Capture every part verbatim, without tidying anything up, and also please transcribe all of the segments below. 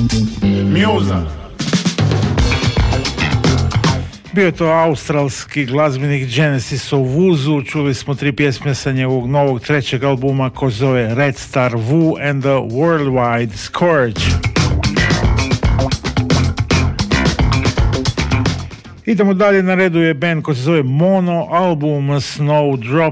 Mjuza. Bio je to australski glazbenik Genesis Owusu. Čuli smo tri pjesme sa njegovog novog trećeg albuma koji se zove Red Star Wu and the Worldwide Scourge. Idemo dalje, na redu je band koji se zove Mono, album Snowdrop.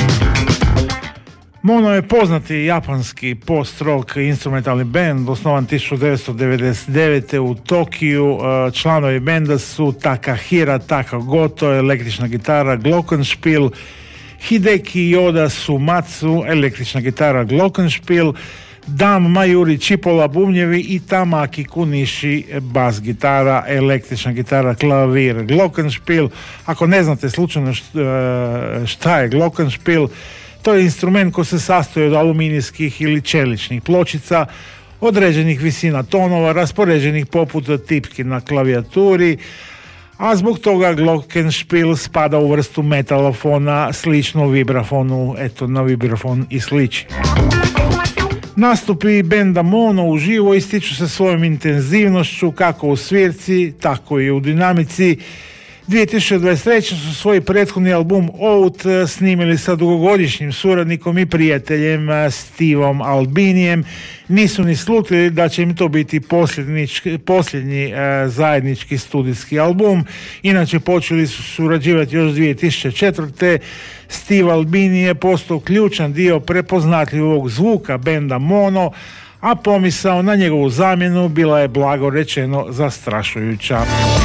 Mono je poznati japanski post-rock instrumentalni band, osnovan tisuću devetsto devedeset devete. u Tokiju. Članovi benda su Takahira Takagoto, električna gitara, glockenspiel, Hideki Yoda Sumatsu, električna gitara, glockenspiel, Dam Mayuri Chipola bubnjevi i Tamaki Kunishi bas gitara, električna gitara, klavir, glockenspiel. Ako ne znate slučajno šta je glockenspiel, to je instrument koji se sastoji od aluminijskih ili čeličnih pločica, određenih visina tonova, raspoređenih poput tipki na klavijaturi, a zbog toga glockenspiel spada u vrstu metalofona, slično vibrafonu, eto na vibrafon i sliči. Nastupi benda Mono uživo ističu se svojom intenzivnošću kako u svirci, tako i u dinamici. dvije tisuće dvadeset treće. su svoj prethodni album Out snimili sa dugogodišnjim suradnikom i prijateljem Stevom Albinijem. Nisu ni slutili da će im to biti posljednji, posljednji e, zajednički studijski album. Inače počeli su surađivati još dvije tisuće četvrte. Steve Albini je postao ključan dio prepoznatljivog zvuka benda Mono, a pomisao na njegovu zamjenu bila je blago rečeno zastrašujuća.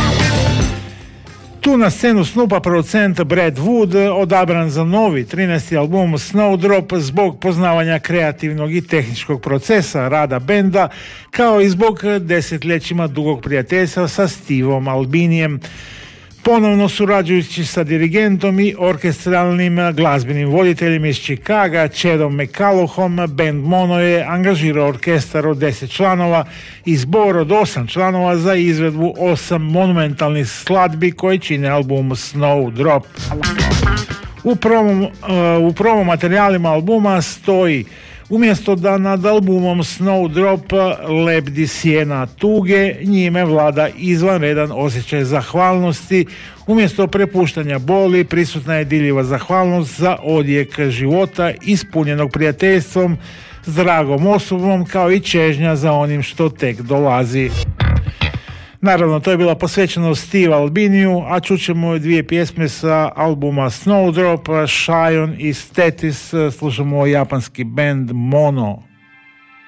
Tu na scenu snupa producent Brad Wood, odabran za novi trinaesti album Snowdrop zbog poznavanja kreativnog i tehničkog procesa rada benda, kao i zbog desetljećima dugog prijateljstva sa Stevom Albinijem. Ponovno surađujući sa dirigentom i orkestralnim glazbenim voditeljem iz Chicaga, Chadom McCallowom, band Mono je angažirao orkestar od deset članova i zbor od osam članova za izvedbu osam monumentalnih skladbi koji čine album Snowdrop. U promo, uh, u promo materijalima albuma stoji: umjesto da nad albumom Snowdrop lebdi sjena tuge, njime vlada izvanredan osjećaj zahvalnosti. Umjesto prepuštanja boli, prisutna je diljiva zahvalnost za odjek života ispunjenog prijateljstvom s dragom osobom, kao i čežnja za onim što tek dolazi. Naravno, to je bila posvećeno Steve Albiniju, a čućemo dvije pjesme sa albuma Snowdrop, Shion i Status. Slušamo japanski band Mono.